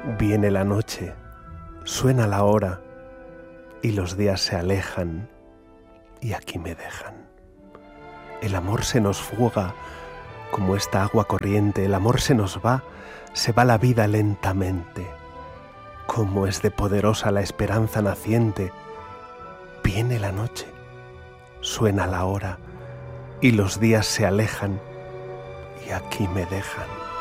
Viene la noche, suena la hora y los días se alejan y aquí me dejan. El amor se nos fuga como esta agua corriente, el amor se nos va, se va la vida lentamente. Cómo es de poderosa la esperanza naciente. Viene la noche, suena la hora y los días se alejan y aquí me dejan.